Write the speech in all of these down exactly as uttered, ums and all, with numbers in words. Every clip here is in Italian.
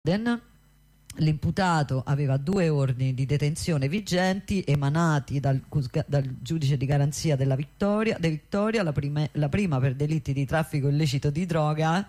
L'imputato aveva due ordini di detenzione vigenti emanati dal, dal giudice di garanzia della Vittoria, de Vittoria la, prima, la prima per delitti di traffico illecito di droga,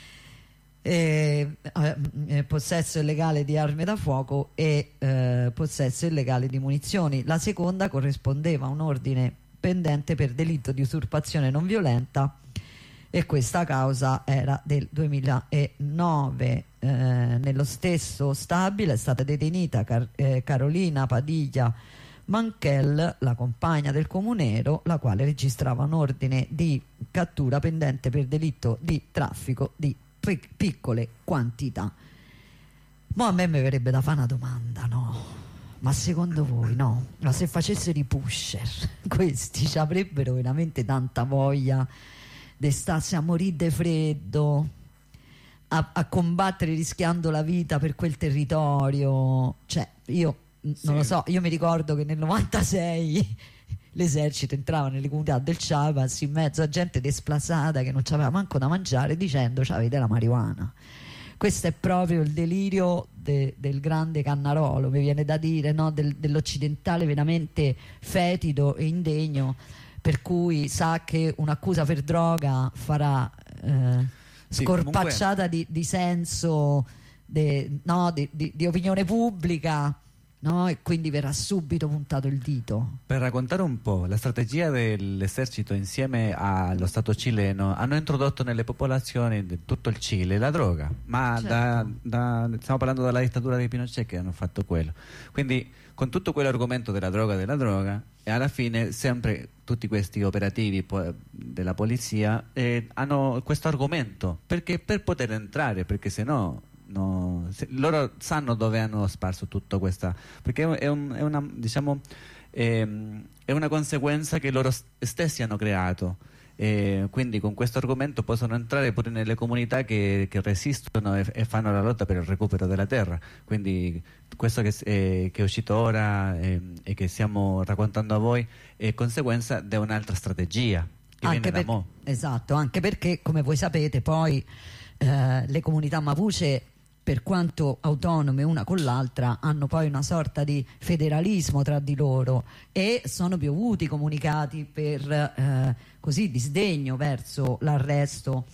eh, eh, possesso illegale di armi da fuoco e eh, possesso illegale di munizioni. La seconda corrispondeva a un ordine pendente per delitto di usurpazione non violenta, e questa causa era del duemilanove. Eh, nello stesso stabile è stata detenita Car eh, Carolina Padiglia Manchel, la compagna del comunero, la quale registrava un ordine di cattura pendente per delitto di traffico di pic piccole quantità. Ma a me mi verrebbe da fare una domanda, no? Ma secondo voi, no? Ma se facessero i pusher, questi ci avrebbero veramente tanta voglia di starsi a morire di freddo, a, a combattere rischiando la vita per quel territorio? Cioè, io sì. non lo so, io mi ricordo che nel novantasei l'esercito entrava nelle comunità del Chiapas in mezzo a gente desplazzata che non c'aveva manco da mangiare, dicendo c'avete la marijuana. Questo è proprio il delirio de, del grande Cannarolo, mi viene da dire, no? Del, dell'occidentale veramente fetido e indegno, per cui sa che un'accusa per droga farà eh, sì, scorpacciata comunque... di, di senso, de, no, di, di, di opinione pubblica, no? E quindi verrà subito puntato il dito. Per raccontare un po' la strategia dell'esercito insieme allo Stato cileno, hanno introdotto nelle popolazioni di tutto il Cile la droga, ma certo. da, da, stiamo parlando della dittatura di Pinochet che hanno fatto quello, quindi con tutto quell'argomento della droga della droga, e alla fine sempre tutti questi operativi po della polizia eh, hanno questo argomento, perché per poter entrare, perché se no no, se, loro sanno dove hanno sparso tutto questa, perché è, un, è una diciamo è, è una conseguenza che loro stessi hanno creato, e quindi con questo argomento possono entrare pure nelle comunità che, che resistono e, e fanno la lotta per il recupero della terra. Quindi questo che, eh, che è uscito ora eh, e che stiamo raccontando a voi è conseguenza di un'altra strategia che anche viene da mo'. Esatto, anche perché come voi sapete poi eh, le comunità Mapuche, per quanto autonome una con l'altra, hanno poi una sorta di federalismo tra di loro, e sono piovuti comunicati per eh, così disdegno verso l'arresto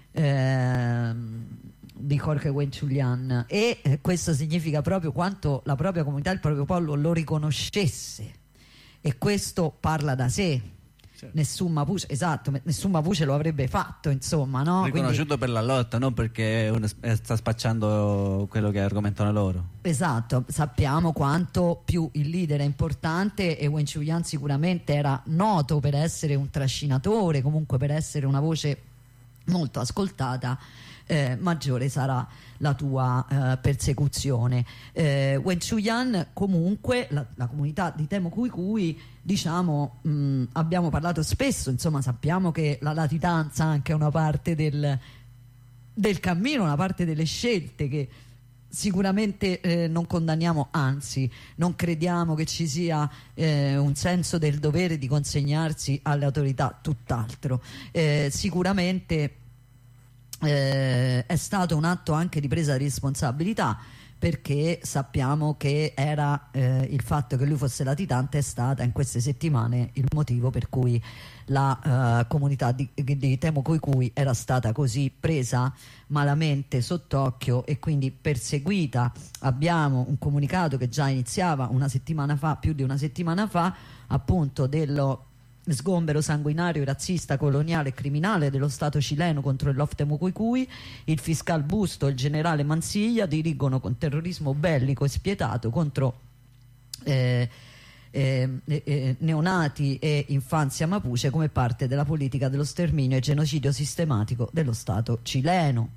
eh, di Jorge Huenchulian, e eh, questo significa proprio quanto la propria comunità, il proprio popolo lo riconoscesse, e questo parla da sé. Certo. Nessun Mapuche, esatto, nessun Mapuche lo avrebbe fatto, insomma, no? Riconosciuto per la lotta, non perché uno sta spacciando quello che argomentano loro. Esatto, sappiamo quanto più il leader è importante, e Huenchulian sicuramente era noto per essere un trascinatore, comunque per essere una voce molto ascoltata, eh, maggiore sarà la tua eh, persecuzione. eh, Huenchulian comunque, la, la comunità di Temo Cuicui, diciamo, mh, abbiamo parlato spesso, insomma sappiamo che la latitanza anche è una parte del, del cammino, una parte delle scelte che sicuramente eh, non condanniamo, anzi non crediamo che ci sia eh, un senso del dovere di consegnarsi alle autorità, tutt'altro. eh, sicuramente eh, è stato un atto anche di presa di responsabilità, perché sappiamo che era eh, il fatto che lui fosse latitante è stata in queste settimane il motivo per cui la uh, comunità di, di Temo Cuicui era stata così presa malamente sott'occhio e quindi perseguita. Abbiamo un comunicato che già iniziava una settimana fa, più di una settimana fa, appunto dello sgombero sanguinario, razzista, coloniale e criminale dello Stato cileno contro il Lof Temo Cuicui. Il fiscal Busto e il generale Mansiglia dirigono con terrorismo bellico e spietato contro eh, eh, eh, neonati e infanzia mapuche come parte della politica dello sterminio e genocidio sistematico dello Stato cileno.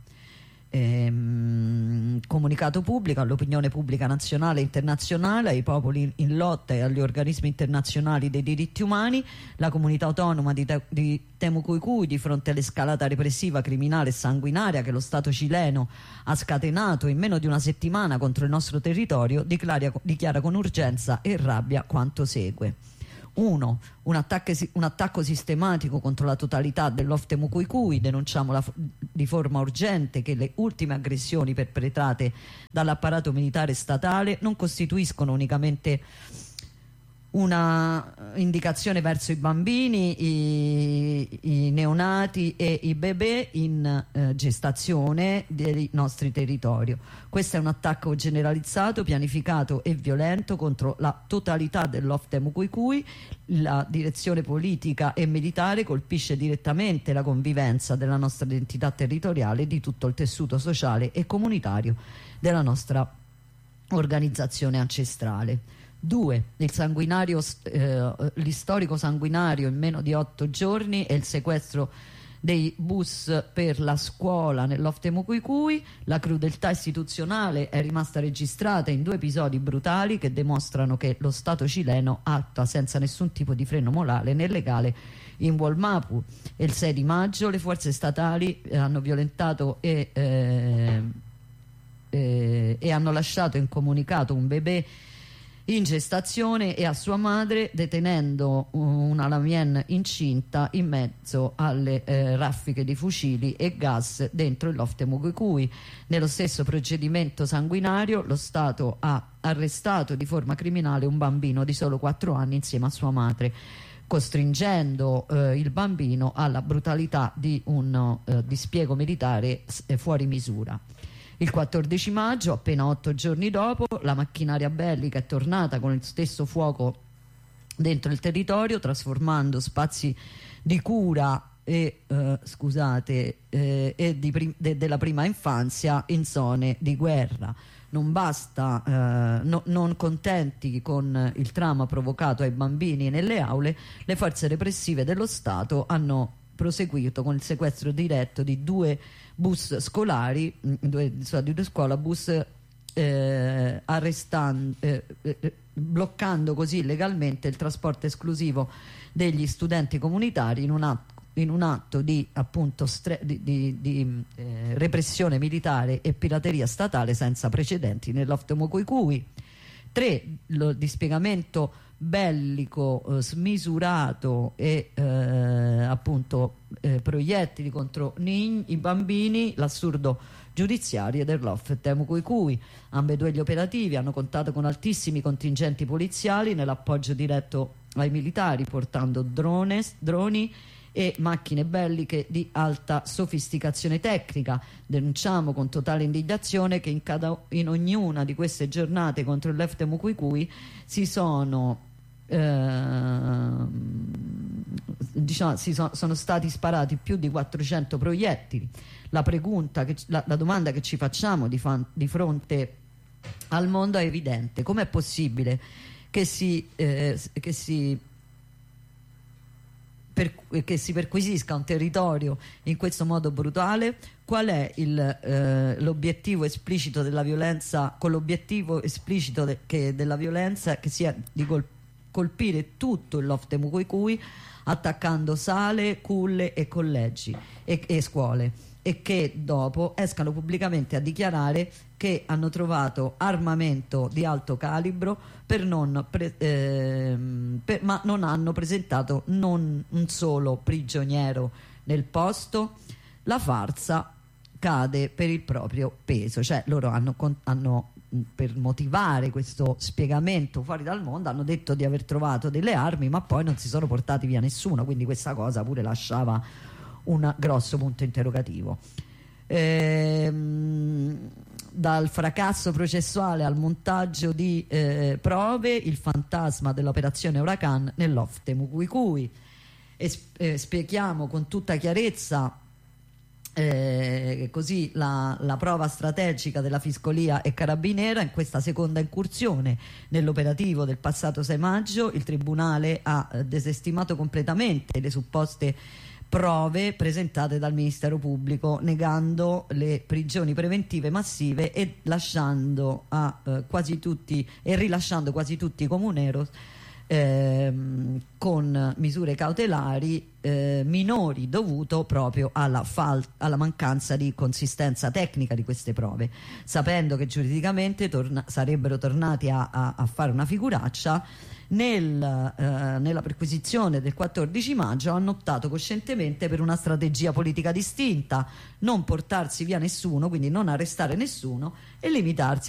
Ehm, comunicato pubblico all'opinione pubblica nazionale e internazionale, ai popoli in lotta e agli organismi internazionali dei diritti umani. La comunità autonoma di, Te di Temo Cuicui, di fronte all'escalata repressiva, criminale e sanguinaria che lo Stato cileno ha scatenato in meno di una settimana contro il nostro territorio, dichiara, dichiara con urgenza e rabbia quanto segue. Uno, un attacco, un attacco sistematico contro la totalità dell'Ofte-Mukuykui. Denunciamo la, di forma urgente che le ultime aggressioni perpetrate dall'apparato militare statale non costituiscono unicamente una indicazione verso i bambini, i, i neonati e i bebè in eh, gestazione dei nostri territori. Questo è un attacco generalizzato, pianificato e violento contro la totalità dell'Ofte-Mukuykui. La direzione politica e militare colpisce direttamente la convivenza della nostra identità territoriale e di tutto il tessuto sociale e comunitario della nostra organizzazione ancestrale. Due, il sanguinario, eh, l'istorico sanguinario in meno di otto giorni e il sequestro dei bus per la scuola nell'Ofte-Mukuykui. La crudeltà istituzionale è rimasta registrata in due episodi brutali che dimostrano che lo Stato cileno attua senza nessun tipo di freno morale né legale in Wol-Mapu. Il sei di maggio le forze statali hanno violentato e, eh, eh, e hanno lasciato incomunicato un bebè in gestazione e a sua madre, detenendo una Lamien incinta in mezzo alle eh, raffiche di fucili e gas dentro l'Ofte-Mukuykui. Nello stesso procedimento sanguinario lo Stato ha arrestato di forma criminale un bambino di solo quattro anni insieme a sua madre, costringendo eh, il bambino alla brutalità di un eh, dispiego militare eh, fuori misura. Il quattordici maggio, appena otto giorni dopo, la macchinaria bellica è tornata con il stesso fuoco dentro il territorio, trasformando spazi di cura e, eh, scusate, eh, e di prim- de- della prima infanzia in zone di guerra. Non basta, eh, no, non contenti con il trauma provocato ai bambini nelle aule, le forze repressive dello Stato hanno proseguito con il sequestro diretto di due bus scolari, due, di due scuola bus, eh, arrestando, eh, eh, bloccando così illegalmente il trasporto esclusivo degli studenti comunitari in un atto, in un atto di, appunto, stre- di, di, di eh, repressione militare e pirateria statale senza precedenti nell'Ofte-Mukuykui. Tre, il dispiegamento bellico eh, smisurato e eh, appunto eh, proiettili contro i bambini, l'assurdo giudiziario dell'Ofte-Mukuykui. Ambedue gli operativi hanno contato con altissimi contingenti poliziali nell'appoggio diretto ai militari, portando drones, droni e macchine belliche di alta sofisticazione tecnica. Denunciamo con totale indignazione che in, cada, in ognuna di queste giornate contro l'Ofte-Mukuykui si sono eh, diciamo, si so, sono stati sparati più di quattrocento proiettili. La, pregunta che, la, la domanda che ci facciamo di, fan, di fronte al mondo è evidente: com'è possibile che si, eh, che si Per, che si perquisisca un territorio in questo modo brutale? Qual è il, eh, l'obiettivo esplicito della violenza, con l'obiettivo esplicito de, che della violenza che sia di col, colpire tutto l'Ofte-Mukuykui, attaccando sale, culle e collegi e, e scuole, e che dopo escano pubblicamente a dichiarare che hanno trovato armamento di alto calibro per non pre, ehm, per, ma non hanno presentato non un solo prigioniero nel posto. La farsa cade per il proprio peso, cioè loro hanno, hanno per motivare questo spiegamento fuori dal mondo hanno detto di aver trovato delle armi, ma poi non si sono portati via nessuno, quindi questa cosa pure lasciava un grosso punto interrogativo. Ehm, dal fracasso processuale al montaggio di eh, prove, il fantasma dell'operazione Huracan nell'Ofte-Mukuykui. E eh, spieghiamo con tutta chiarezza eh, così la, la prova strategica della Fiscolia e Carabiniera. In questa seconda incursione nell'operativo del passato sei maggio, il Tribunale ha eh, desestimato completamente le supposte prove presentate dal Ministero Pubblico, negando le prigioni preventive massive e lasciando a eh, quasi tutti e rilasciando quasi tutti i comuneros ehm, con misure cautelari eh, minori, dovuto proprio alla, fal- alla mancanza di consistenza tecnica di queste prove, sapendo che giuridicamente torna- sarebbero tornati a, a, a fare una figuraccia. nel, eh, nella perquisizione del quattordici maggio hanno optato coscientemente per una strategia politica distinta: non portarsi via nessuno, quindi non arrestare nessuno e limitarsi